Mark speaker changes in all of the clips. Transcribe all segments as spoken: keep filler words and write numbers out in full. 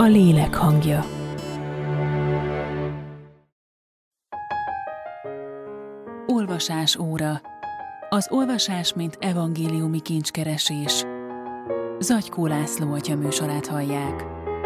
Speaker 1: lélek hangja. Olvasás óra. Az olvasás, mint evangéliumi kincskeresés. Zagykó László atya műsorát hallják.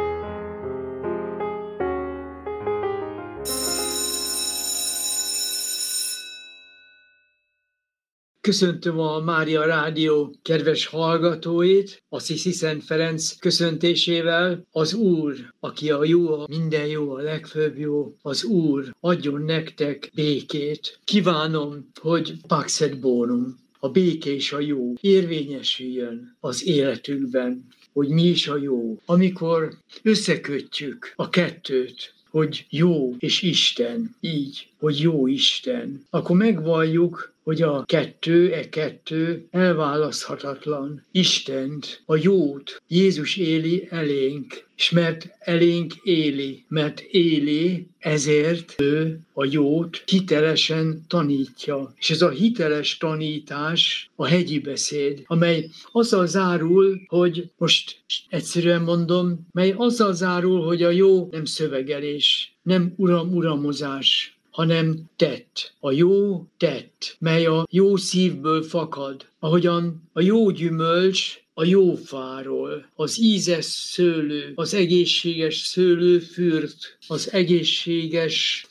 Speaker 2: Köszöntöm a Mária Rádió kedves hallgatóit, Assisi Szent Ferenc köszöntésével. Az Úr, aki a jó, a minden jó, a legfőbb jó, az Úr adjon nektek békét. Kívánom, hogy Pax et Bonum, a béke és a jó érvényesüljön az életükben, hogy mi is a jó. Amikor összekötjük a kettőt, hogy jó és Isten, így, hogy jó Isten, akkor megvalljuk, hogy a kettő, e kettő elválaszthatatlan. Istent, a jót Jézus éli elénk, és mert elénk éli, mert éli, ezért ő a jót hitelesen tanítja. És ez a hiteles tanítás a hegyi beszéd, amely azzal zárul, hogy most egyszerűen mondom, mely azzal zárul, hogy a jó nem szövegelés, nem uram-uramozás, hanem tett. A jó tett, mely a jó szívből fakad. Ahogyan a jó gyümölcs a jó fáról, az ízes szőlő, az egészséges szőlőfürt, az egészséges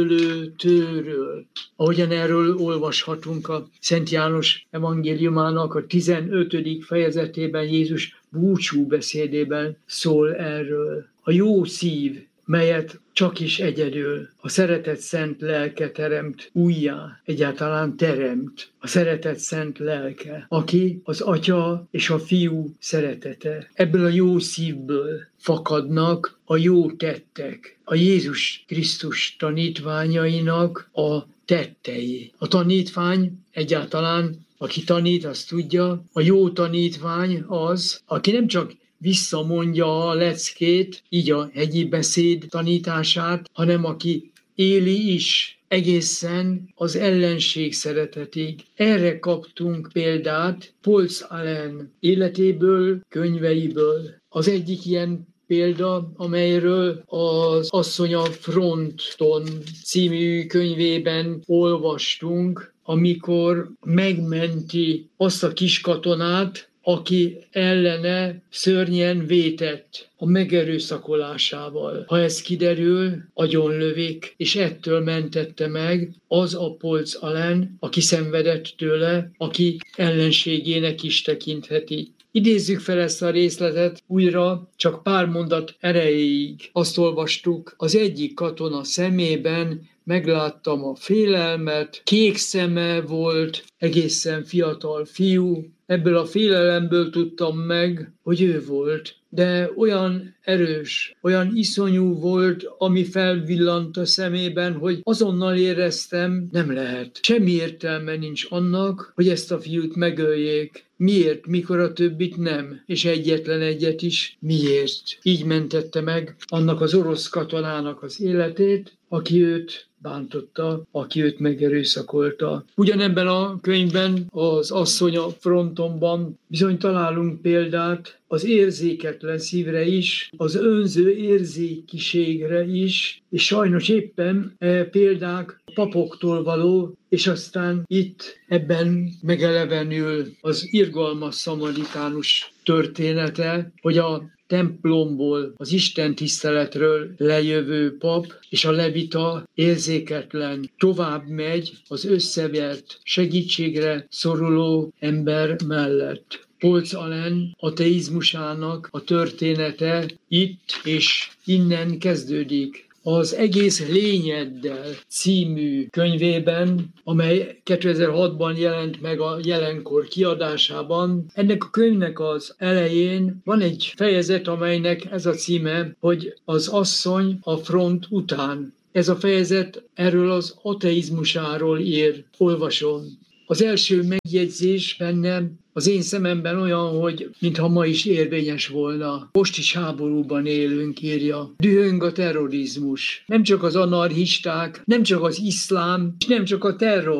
Speaker 2: szőlőtőről. Ahogyan erről olvashatunk a Szent János evangéliumának a tizenötödik fejezetében, Jézus búcsú beszédében szól erről. A jó szív, melyet csak is egyedül a szeretet szent lelke teremt újjá, egyáltalán teremt a szeretet szent lelke, aki az Atya és a Fiú szeretete. Ebből a jó szívből fakadnak a jó tettek, a Jézus Krisztus tanítványainak a tettei. A tanítvány egyáltalán, aki tanít, azt tudja, a jó tanítvány az, aki nem csak visszamondja a leckét, így a hegyi beszéd tanítását, hanem aki éli is egészen az ellenség szeretetig. Erre kaptunk példát Polc Alain életéből, könyveiből. Az egyik ilyen példa, amelyről az Asszony a fronton című könyvében olvastunk, amikor megmenti azt a kis katonát, aki ellene szörnyen vétett a megerőszakolásával. Ha ez kiderül, agyonlövik, és ettől mentette meg az a Polc Alain, aki szenvedett tőle, aki ellenségének is tekintheti. Idézzük fel ezt a részletet újra, csak pár mondat erejéig. Azt olvastuk, az egyik katona szemében megláttam a félelmet, kék szeme volt, egészen fiatal fiú. Ebből a félelemből tudtam meg, hogy ő volt, de olyan erős, olyan iszonyú volt, ami felvillant a szemében, hogy azonnal éreztem, nem lehet. Semmi értelme nincs annak, hogy ezt a fiút megöljék. Miért, mikor a többit nem? És egyetlen egyet is miért? Így mentette meg annak az orosz katonának az életét, aki őt bántotta, aki őt megerőszakolta. Ugyanebben a könyvben, az Asszony a frontonban bizony találunk példát az érzéketlen szívre is, az önző érzékiségre is, és sajnos éppen e példák papoktól való, és aztán itt ebben megelevenül az irgalmas szamaritánus története, hogy a templomból, az Isten tiszteletről lejövő pap és a levita érzéketlen tovább megy az összevert, segítségre szoruló ember mellett. Polc Alain ateizmusának a története itt és innen kezdődik. Az Egész lényeddel című könyvében, amely kétezer-hatban jelent meg a jelenkor kiadásában. Ennek a könyvnek az elején van egy fejezet, amelynek ez a címe, hogy az asszony a front után. Ez a fejezet erről az ateizmusáról ír, olvasom. Az első megjegyzés bennem az én szememben olyan, hogy mintha ma is érvényes volna. Most is háborúban élünk, írja. Dühöng a terrorizmus. Nem csak az anarchisták, nem csak az iszlám, és nem csak a terror,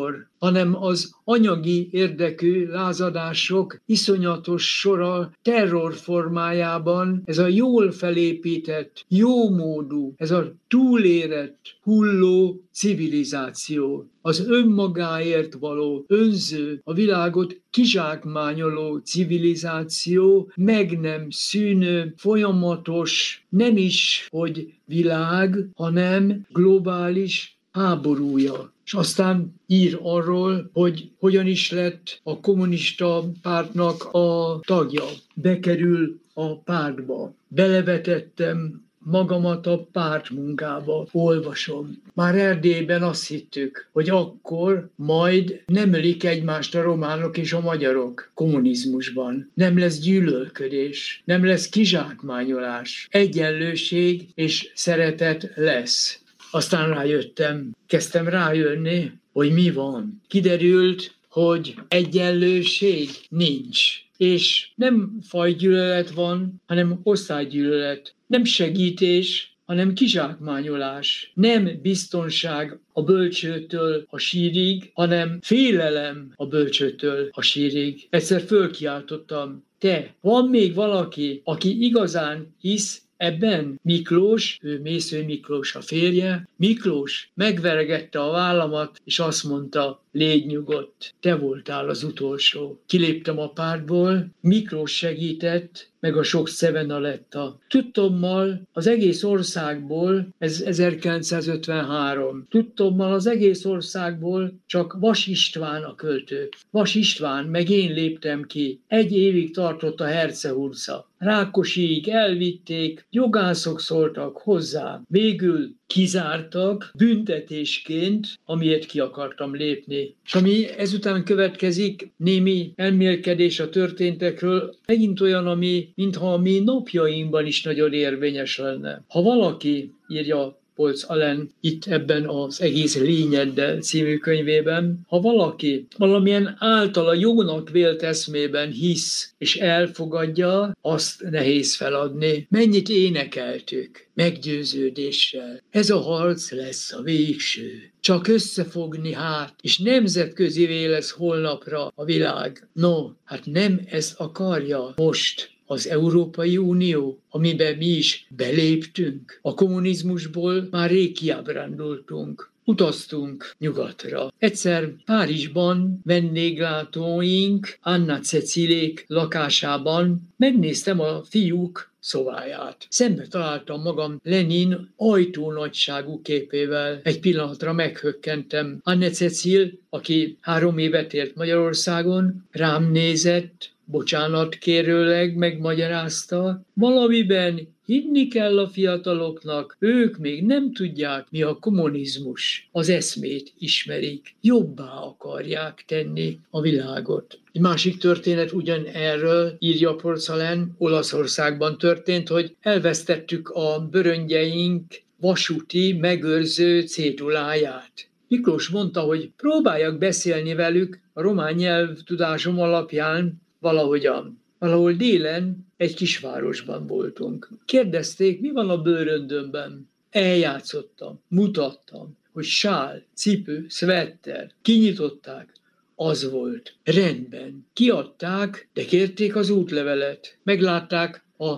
Speaker 2: hanem az anyagi érdekű lázadások iszonyatos sora terror formájában, ez a jól felépített, jómódú, ez a túlérett, hulló civilizáció, az önmagáért való önző, a világot kizsákmányoló civilizáció, meg nem szűnő, folyamatos, nem is, hogy világ, hanem globális háborúja. És aztán ír arról, hogy hogyan is lett a kommunista pártnak a tagja. Bekerül a pártba. Belevetettem magamat a pártmunkába, olvasom. Már Erdélyben azt hittük, hogy akkor majd nem ölik egymást a románok és a magyarok kommunizmusban. Nem lesz gyűlölködés, nem lesz kizsákmányolás, egyenlőség és szeretet lesz. Aztán rájöttem, kezdtem rájönni, hogy mi van. Kiderült, hogy egyenlőség nincs. És nem fajgyűlölet van, hanem osztálygyűlölet. Nem segítés, hanem kizsákmányolás. Nem biztonság a bölcsőtől a sírig, hanem félelem a bölcsőtől a sírig. Egyszer fölkiáltottam, te, van még valaki, aki igazán hisz ebben? Miklós, ő Mésző Miklós a férje, Miklós megveregette a vállamat, és azt mondta, légy nyugodt, te voltál az utolsó. Kiléptem a pártból, Miklós segített, meg a sok Szevenaletta. Tudtommal az egész országból, ez ezerkilencszázötvenhárom, tudtommal az egész országból csak Vas István a költő. Vas István, meg én léptem ki. Egy évig tartott a hercehurca. Rákosiig elvitték, jogászok szóltak hozzá. Végül kizártak büntetésként, amiért ki akartam lépni. És ami ezután következik, némi elmélkedés a történtekről, megint olyan, ami, mintha a mi napjainkban is nagyon érvényes lenne. Ha valaki, írja Polcz Alen itt ebben az Egész lényeddel című könyvében, ha valaki valamilyen általa jónak vélt eszmében hisz és elfogadja, azt nehéz feladni. Mennyit énekeltük meggyőződéssel. Ez a harc lesz a végső. Csak összefogni hát, és nemzetközivé lesz holnapra a világ. No, hát nem ezt akarja most az Európai Unió, amiben mi is beléptünk. A kommunizmusból már rég kiábrándultunk. Utaztunk nyugatra. Egyszer Párizsban vendéglátóink Anna Cecilék lakásában megnéztem a fiúk szobáját. Szembe találtam magam Lenin ajtónagyságú képével. Egy pillanatra meghökkentem. Anna Cecil, aki három évet élt Magyarországon, rám nézett, bocsánat kérőleg megmagyarázta, valamiben hinni kell a fiataloknak, ők még nem tudják, mi a kommunizmus. Az eszmét ismerik, jobbá akarják tenni a világot. Egy másik történet ugyanerről, írja Polcz Alen, Olaszországban történt, hogy elvesztettük a bőröngyeink vasúti megőrző céduláját. Miklós mondta, hogy próbáljak beszélni velük a román nyelvtudásom alapján valahogyan. Valahol délen egy kisvárosban voltunk. Kérdezték, mi van a bőröndömben. Eljátszottam, mutattam, hogy sál, cipő, szvetter. Kinyitották. Az volt. Rendben. Kiadták, de kérték az útlevelet. Meglátták a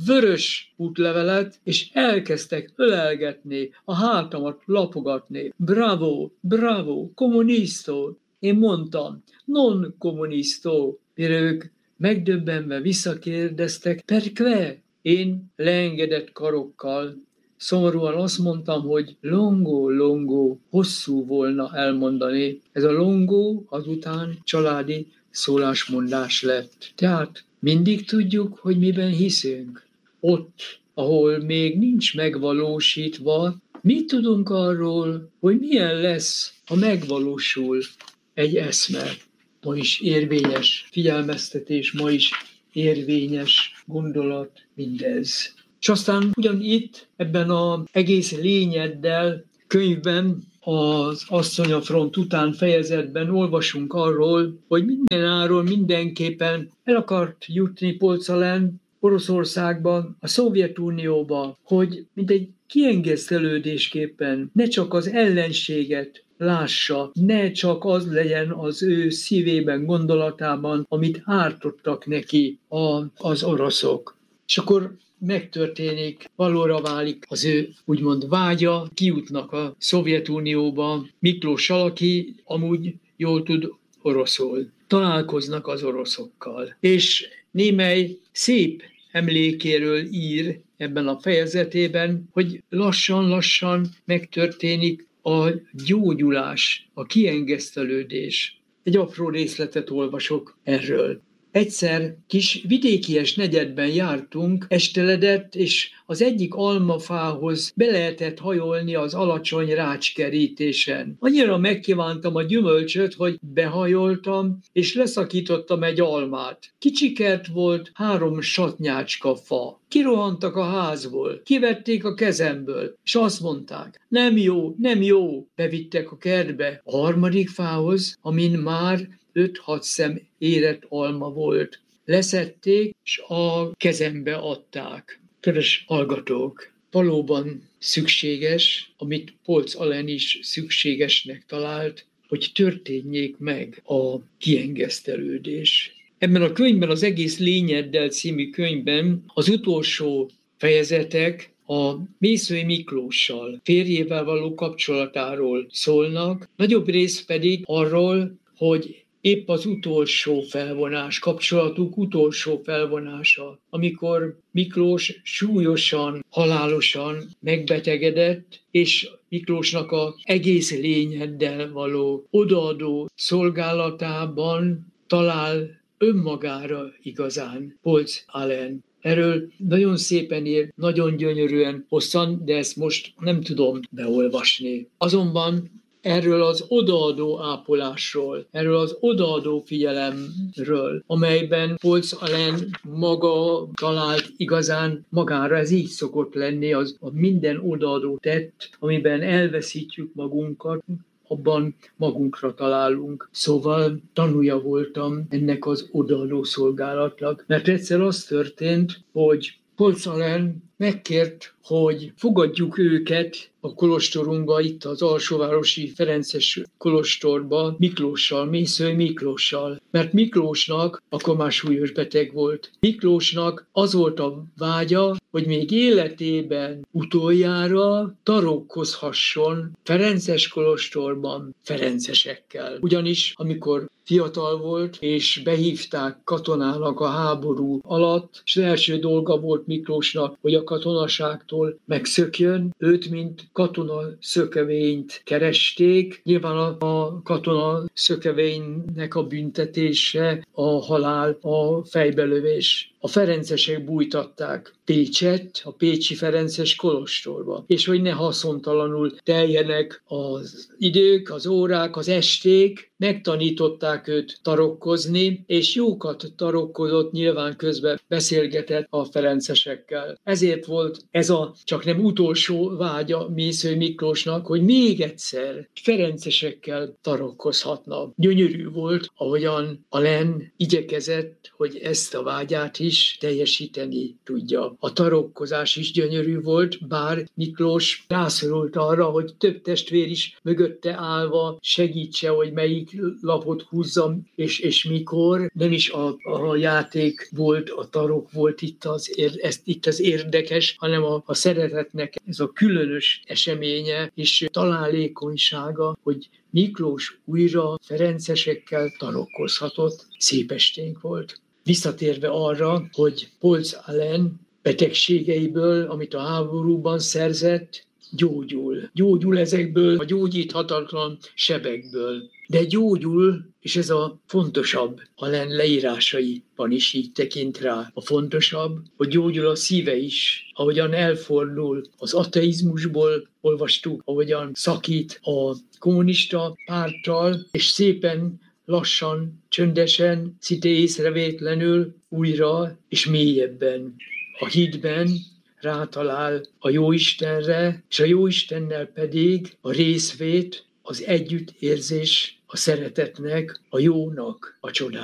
Speaker 2: vörös útlevelet, és elkezdtek ölelgetni, a hátamat lapogatni. Bravo, bravo, comunisto. Én mondtam, non comunisto. Mire ők megdöbbenve visszakérdeztek, perque? Én leengedett karokkal szomorúan azt mondtam, hogy longo, longo, hosszú volna elmondani. Ez a longo azután családi szólásmondás lett. Tehát mindig tudjuk, hogy miben hiszünk. Ott, ahol még nincs megvalósítva, mit tudunk arról, hogy milyen lesz, ha megvalósul egy eszme. Ma is érvényes figyelmeztetés, ma is érvényes gondolat mindez. És aztán ugyanitt, ebben az Egész lényeddel könyvben, az Asszony a front után fejezetben olvasunk arról, hogy mindenáról mindenképpen el akart jutni Polcz Alen Oroszországban, a Szovjetunióba, hogy mint egy kiengesztelődésképpen ne csak az ellenséget lássa, ne csak az legyen az ő szívében, gondolatában, amit ártottak neki a, az oroszok. És akkor megtörténik, valóra válik az ő úgymond vágya, kijutnak a Szovjetunióba Miklóssal, aki amúgy jól tud oroszul. Találkoznak az oroszokkal. És némely szép emlékéről ír ebben a fejezetében, hogy lassan-lassan megtörténik a gyógyulás, a kiengesztelődés. Egy apró részletet olvasok erről. Egyszer kis vidékies negyedben jártunk, esteledett, és az egyik almafához be lehetett hajolni az alacsony rácskerítésen. Annyira megkívántam a gyümölcsöt, hogy behajoltam, és leszakítottam egy almát. Kicsikert volt, három satnyácska fa. Kirohantak a házból, kivették a kezemből, és azt mondták, nem jó, nem jó. Bevittek a kertbe a harmadik fához, amin már öt-hat szem érett alma volt. Leszedték, és a kezembe adták. Kedves hallgatók, valóban szükséges, amit Polcz Alen is szükségesnek talált, hogy történjék meg a kiengesztelődés. Ebben a könyvben, az Egész lényeddel című könyvben az utolsó fejezetek a Mészöly Miklóssal, férjével való kapcsolatáról szólnak, nagyobb rész pedig arról, hogy épp az utolsó felvonás, kapcsolatuk utolsó felvonása, amikor Miklós súlyosan, halálosan megbetegedett, és Miklósnak az egész lényeddel való odaadó szolgálatában talál önmagára igazán Polcz Alen. Erről nagyon szépen ír, nagyon gyönyörűen, hosszan, de ezt most nem tudom beolvasni. Azonban erről az odaadó ápolásról, erről az odaadó figyelemről, amelyben Polcz Alen maga talált igazán magára, ez így szokott lenni, az a minden odaadó tett, amiben elveszítjük magunkat, abban magunkra találunk. Szóval tanúja voltam ennek az odaadó szolgálatnak, mert egyszer az történt, hogy Polcz Alen megkért, hogy fogadjuk őket a kolostorunkba, itt az Alsóvárosi Ferences kolostorba, Miklóssal, Mészöly Miklóssal. Mert Miklósnak, akkor már súlyos beteg volt, Miklósnak az volt a vágya, hogy még életében utoljára tarokkozhasson Ferences kolostorban ferencesekkel. Ugyanis amikor fiatal volt, és behívták katonának a háború alatt, és az első dolga volt Miklósnak, hogy a katonaságtól megszökjön. Őt, mint katona szökevényt keresték. Nyilván a katona szökevénynek a büntetése a halál, a fejbelövés. A ferencesek bújtatták Pécset, a pécsi ferences kolostorba. És hogy ne haszontalanul teljenek az idők, az órák, az esték, megtanították őt tarokkozni, és jókat tarokkozott, nyilván közben beszélgetett a ferencesekkel. Ezért volt ez a csak nem utolsó vágya Mészöly Miklósnak, hogy még egyszer ferencesekkel tarokkozhatna. Gyönyörű volt, ahogyan Alen igyekezett, hogy ezt a vágyát is teljesíteni tudja. A tarokkozás is gyönyörű volt, bár Miklós rászorult arra, hogy több testvér is mögötte állva segítse, hogy melyik lapot húzzam, és, és mikor. Nem is a, a játék volt, a tarok volt itt az, ez, itt az érdekes, hanem a, a szeretetnek ez a különös eseménye és találékonysága, hogy Miklós újra ferencesekkel tarokkozhatott. Szép esténk volt. Visszatérve arra, hogy Polcz Alen betegségeiből, amit a háborúban szerzett, gyógyul. Gyógyul ezekből a gyógyíthatatlan sebekből. De gyógyul, és ez a fontosabb, Alen leírásaiban is így tekint rá. A fontosabb, hogy gyógyul a szíve is, ahogyan elfordul az ateizmusból, olvastuk, ahogyan szakít a kommunista párttal, és szépen lassan, csöndesen, szinte észrevétlenül újra és mélyebben a hitben rátalál a Jóistenre, és a Jóistennel pedig a részvét, az együttérzés, a szeretetnek, a jónak a csodája.